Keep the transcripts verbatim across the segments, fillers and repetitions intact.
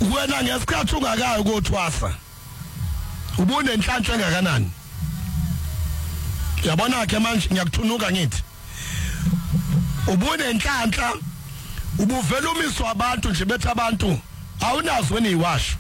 wena ngesikhathi ungakayi ukuthwasa ubune enhlanhla engakanani yabona ke manje ngiyakuthunuka ngithi ubune enhlanhla ubuvela umiswa abantu nje bethi abantu awunazi wena iwasho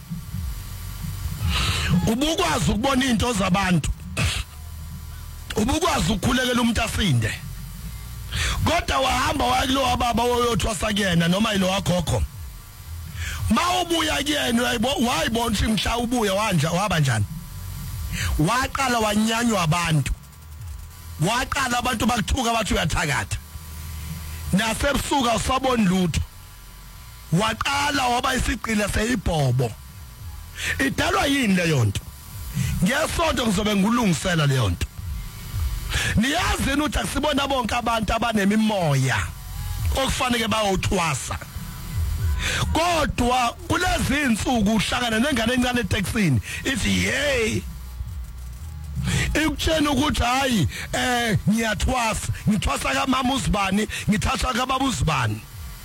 ubukwazi ukubona into zabantu ubukwazi ukukhulekela umuntu asinde kodwa wahamba wakulo wababa woyothwasa kuyena noma ilo wakhokho mawubuya kuyena wayibona ukuthi mhla ubuya wanja waba njani waqala wanyanywa abantu waqala abantu bakuthuka bathi uyathakatha nasebusuka usabona lutho waqala waba isigcina seyibhobo idalwa yini leyo nto ngesonto ngizobe ngulungisela leyo nto niyazi ukuthi akusibona bonke abantu abanemimoya okufanele bayothwasa kodwa kulezi insuku uhlangana nengane encane etaxini ithi hey ikutshena ukuthi hayi eh ngiyathwasa ngithwasa ka mama uzibani ngithatha ka baba uzibani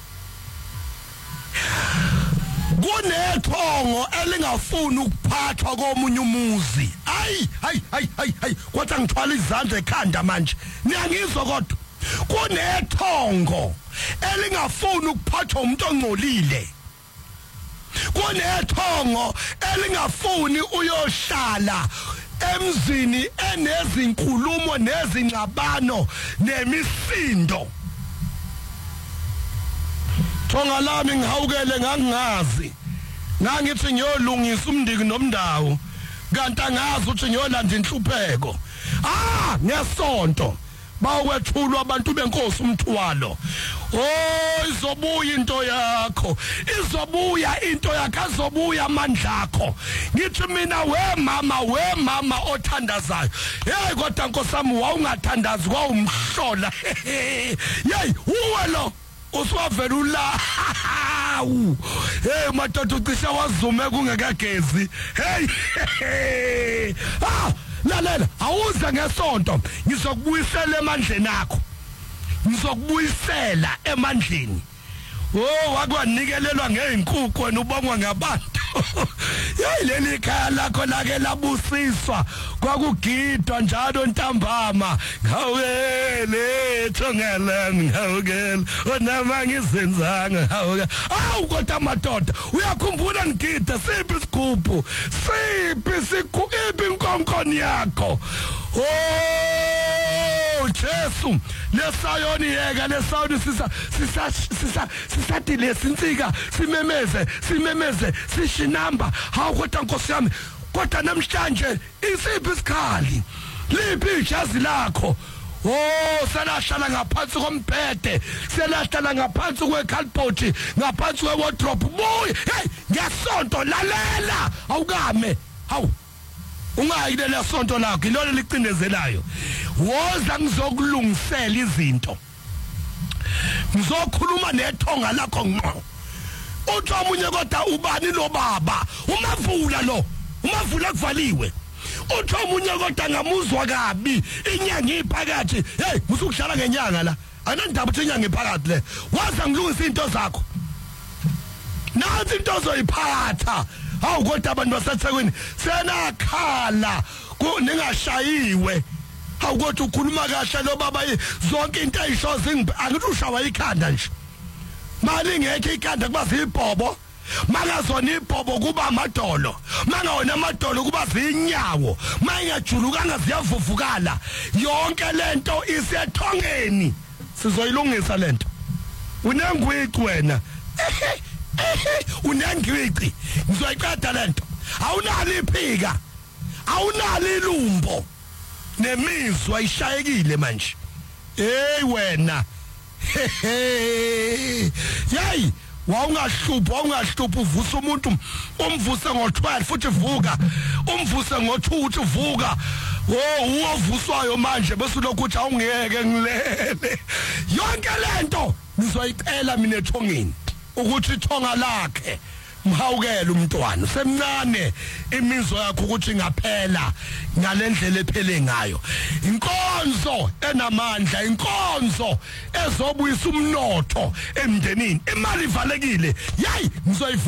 kunethongo elingafuni ukuphathwa komunye umuzi hayi hayi hayi hayi hayi kwathi ngithwala izandla ekhanda manje niyangizwa kodwa kunethongo elingafuni ukuphathwa umuntu ongcolile kunethongo elingafuni uyohlala emzini enezinkulumo nezingxabano nemisindo thonga lami ngihawukele ngangazi ngangithi ngiyolungisa umndiki nomndawo kanti angazi ukuthi ngiyolanda inhlupheko ah ngesonto bakwethulwa abantu benkosi umthwalo oh izobuya into yakho izobuya into yakho azobuya amandla akho ngithi mina we mama we mama othandazayo hey kodwa nkosami wawungathandazi kwawumhlola hey uwe lo uswavelula hey madoda ucisha wazume kungekagezi hey ah lalela awuze ngesonto ngizokubuyisela emandleni akho ngizokubuyisela emandleni oh wakwanikelelwa ngeenkuku wena ubongwa ngabantu yayileli khaya lakho lake labusiswa kwakugidwa njalo ntambama ngawele thongelani ngawukela onama ngizenzanga ngawukela awu kodwa madoda uyakhumbula ngigida siphi isigubhu siphi sikhu iphi inkonkoni yakho oh Jesu lesayoni yeka lesayoni sisa sisa sisa sisathi lesinsika simemeze simemeze sishinamba hawu kodwa Nkosi yami kodwa namhlanje isiphi isikhali liphi ijazi lakho oh selahlala ngaphansi kombhede selahlala ngaphansi kwekhalpoti ngaphansi kwewardrobe boy hey ngesonto lalela awukame hawu ungayile lesonto lakho ilona licindezelayo woza ngizokulungisela izinto ngizokhuluma nethonga lakho ngqo uthi omunye kodwa ubani lo baba umavula lo umavula kuvaliwe uthi omunye kodwa ngamuzwa kabi inyanga iphakathi hey musukudlala ngenyanga la anandaba uthi inyanga iphakathi le waza ngilungisa into zakho nathi into ozoyiphatha hawu kodwa abantu baseThekwini senakhala ningashayiwe hawu kodwa ukhuluma kahle lo baba zonke into ayisho zingi angithi ushawa ikhanda nje mali ngeke ikhanda kuba zibhobo makazona ibhobo kuba amadolo mangawona amadolo kuba zinyawo mayingajulukanga ziyavuvukala yonke lento isethongeni sizoyilungisa lento unengwiqi wena unengwiqi ngizoyiqeda lento awunali iphika awunali ilumbo nemizwa ishayekile manje hey wena hey wawungahluphi wawungahluphi uvusa umuntu umvuse ngo twelve futhi vuka umvuse ngo two uthi vuka oh uwovuswayo manje bese lokhu uthi awungeke ngilele yonke lento ngizoyicela mina ethongeni ukuthi ithonga lakhe mhawukela umntwana semncane imizwa yakho ukuthi ngaphela ngalendlela ephele ngayo inkonzo enamandla inkonzo ezobuyisa umnotho emndenini imali ivalekile yayi ngizoyi